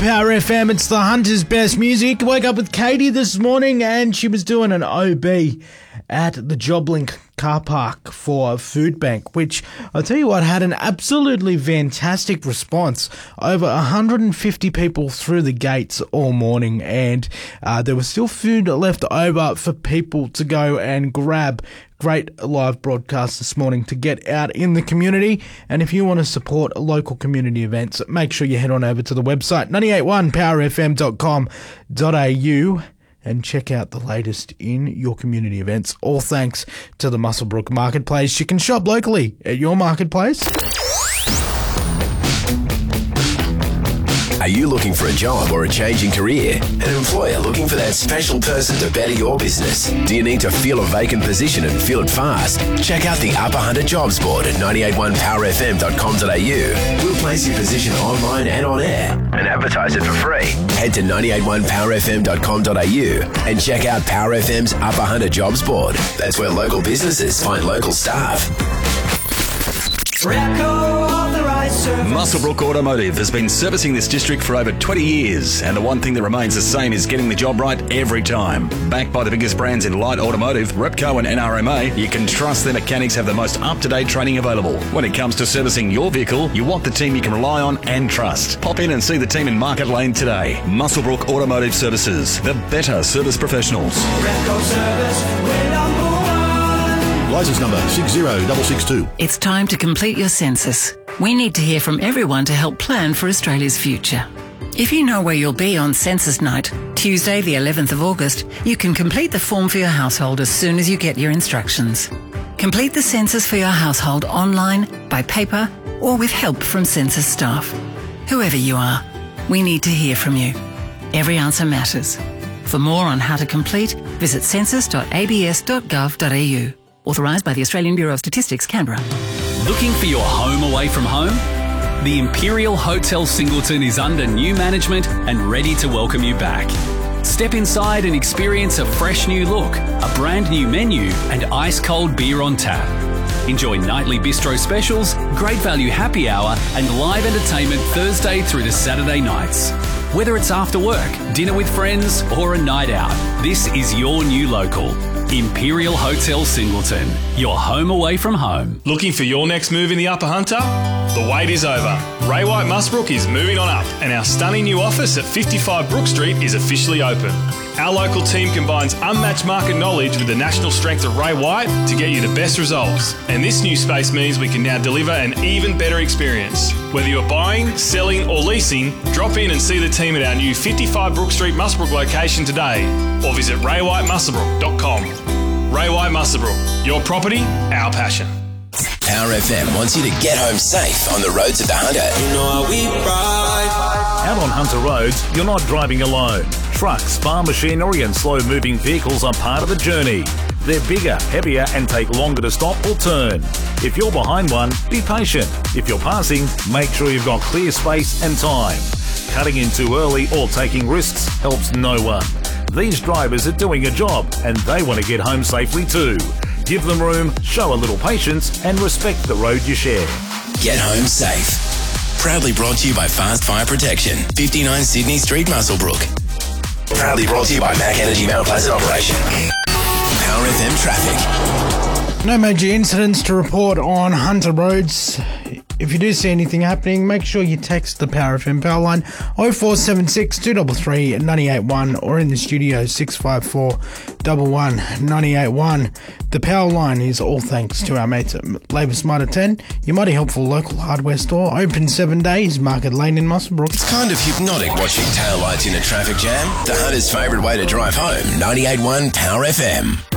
Power FM, it's the Hunter's Best Music. Woke up with Katie this morning and she was doing an OB at the JobLink car park for a food bank, which I'll tell you what, had an absolutely fantastic response. Over 150 people through the gates all morning, and there was still food left over for people to go and grab. Great live broadcast this morning to get out in the community. And if you want to support local community events, make sure you head on over to the website 981powerfm.com.au and check out the latest in your community events. All thanks to the Muswellbrook Marketplace. You can shop locally at your marketplace. Are you looking for a job or a change in career? An employer looking for that special person to better your business? Do you need to fill a vacant position and fill it fast? Check out the Upper Hunter Jobs Board at 981powerfm.com.au. We'll place your position online and on air and advertise it for free. Head to 981powerfm.com.au and check out Power FM's Upper Hunter Jobs Board. That's where local businesses find local staff. Muswellbrook Automotive has been servicing this district for over 20 years, and the one thing that remains the same is getting the job right every time. Backed by the biggest brands in light automotive, Repco and NRMA, you can trust their mechanics have the most up-to-date training available. When it comes to servicing your vehicle, you want the team you can rely on and trust. Pop in and see the team in Market Lane today. Muswellbrook Automotive Services, the better service professionals. Repco Service, we're number one. Licence number 60662. It's time to complete your census. We need to hear from everyone to help plan for Australia's future. If you know where you'll be on census night, Tuesday the 11th of August, you can complete the form for your household as soon as you get your instructions. Complete the census for your household online, by paper, or with help from census staff. Whoever you are, we need to hear from you. Every answer matters. For more on how to complete, visit census.abs.gov.au. Authorised by the Australian Bureau of Statistics, Canberra. Looking for your home away from home? The Imperial Hotel Singleton is under new management and ready to welcome you back. Step inside and experience a fresh new look, a brand new menu and ice-cold beer on tap. Enjoy nightly bistro specials, great value happy hour and live entertainment Thursday through to Saturday nights. Whether it's after work, dinner with friends or a night out, this is your new local. Imperial Hotel Singleton, your home away from home. Looking for your next move in the Upper Hunter? The wait is over. Ray White Muswellbrook is moving on up, and our stunning new office at 55 Brook Street is officially open. Our local team combines unmatched market knowledge with the national strength of Ray White to get you the best results. And this new space means we can now deliver an even better experience. Whether you're buying, selling or leasing, drop in and see the team at our new 55 Brook Street Muswellbrook location today, or visit raywhitemuswellbrook.com. Ray White Muswellbrook, your property, our passion. Power FM wants you to get home safe on the roads of the Hunter. You know how we ride. Out on Hunter roads, you're not driving alone. Trucks, farm machinery and slow-moving vehicles are part of the journey. They're bigger, heavier and take longer to stop or turn. If you're behind one, be patient. If you're passing, make sure you've got clear space and time. Cutting in too early or taking risks helps no one. These drivers are doing a job and they want to get home safely too. Give them room, show a little patience and respect the road you share. Get home safe. Proudly brought to you by Fast Fire Protection, 59 Sydney Street, Muswellbrook. Proudly brought to you by Mac Energy Mount Pleasant Operation. Power FM traffic. No major incidents to report on Hunter roads. If you do see anything happening, make sure you text the Power FM power line 0476 233 981 or in the studio 654 11 981. The power line is all thanks to our mates at Labour Smarter 10, your mighty helpful local hardware store, open 7 days, Market Lane in Muswellbrook. It's kind of hypnotic watching taillights in a traffic jam. The Hunter's favourite way to drive home, 98.1 Power FM.